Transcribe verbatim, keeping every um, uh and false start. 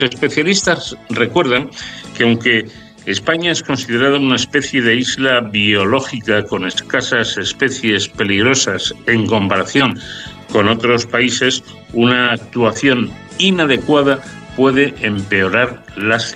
Especialistas recuerdan que aunque España es considerada una especie de isla biológica con escasas especies peligrosas en comparación con otros países, una actuación inadecuada puede empeorar las